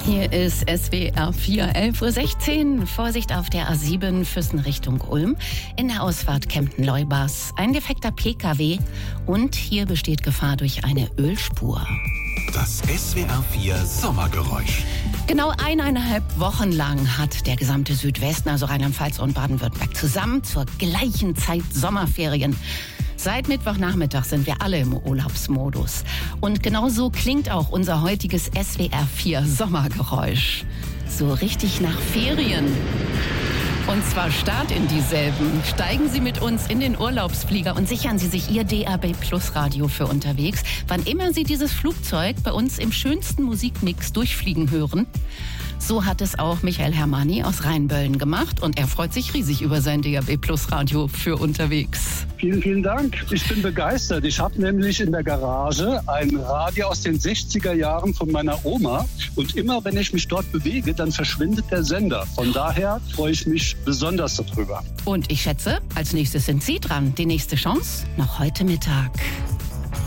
Hier ist SWR 4, 11.16 Uhr. Vorsicht auf der A7 Füssen Richtung Ulm. In der Ausfahrt Kempten-Leubers ein defekter PKW und hier besteht Gefahr durch eine Ölspur. Das SWR 4 Sommergeräusch. Genau 1,5 Wochen lang hat der gesamte Südwesten, also Rheinland-Pfalz und Baden-Württemberg, zusammen zur gleichen Zeit Sommerferien. Seit Mittwochnachmittag sind wir alle im Urlaubsmodus. Und genau so klingt auch unser heutiges SWR 4 Sommergeräusch. So richtig nach Ferien. Und zwar Start in dieselben. Steigen Sie mit uns in den Urlaubsflieger und sichern Sie sich Ihr DAB+ Radio für unterwegs, wann immer Sie dieses Flugzeug bei uns im schönsten Musikmix durchfliegen hören. So hat es auch Michael Hermanni aus Rheinböllen gemacht und er freut sich riesig über sein DAB+ Radio für unterwegs. Vielen, vielen Dank. Ich bin begeistert. Ich habe nämlich in der Garage ein Radio aus den 60er Jahren von meiner Oma und immer wenn ich mich dort bewege, dann verschwindet der Sender. Von daher freue ich mich besonders darüber. Und ich schätze, als nächstes sind Sie dran. Die nächste Chance noch heute Mittag.